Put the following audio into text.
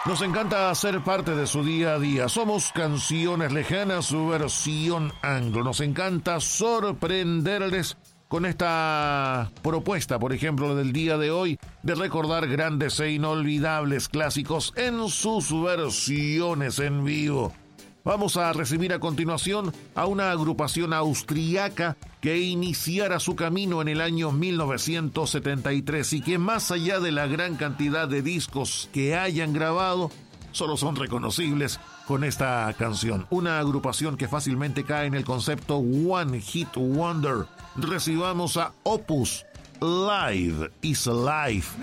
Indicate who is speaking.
Speaker 1: Nos encanta ser parte de su día a día. Somos Canciones Lejanas, su versión anglo. Nos encanta sorprenderles con esta propuesta, por ejemplo, del día de hoy, de recordar grandes e inolvidables clásicos en sus versiones en vivo. Vamos a recibir a continuación a una agrupación austriaca que iniciara su camino en el año 1973 y que, más allá de la gran cantidad de discos que hayan grabado, solo son reconocibles con esta canción. Una agrupación que fácilmente cae en el concepto One Hit Wonder. Recibamos a Opus. Live is Life.